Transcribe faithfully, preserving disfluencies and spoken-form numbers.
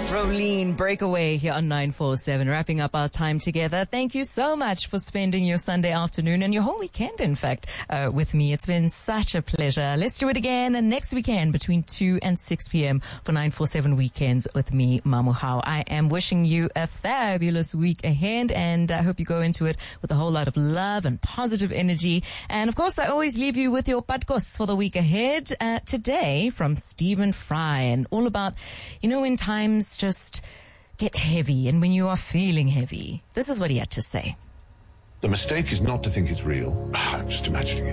Rolene, Breakaway here on nine four seven, wrapping up our time together. Thank you so much for spending your Sunday afternoon and your whole weekend, in fact, uh, with me. It's been such a pleasure. Let's do it again next weekend between two and six p.m. for nine four seven Weekends with me, Mamuhao. I am wishing you a fabulous week ahead, and I hope you go into it with a whole lot of love and positive energy. And of course, I always leave you with your patkos for the week ahead. Uh, today from Stephen Fry, and all about, you know, when times just get heavy and when you are feeling heavy. This is what he had to say. The mistake is not to think it's real. I'm just imagining it.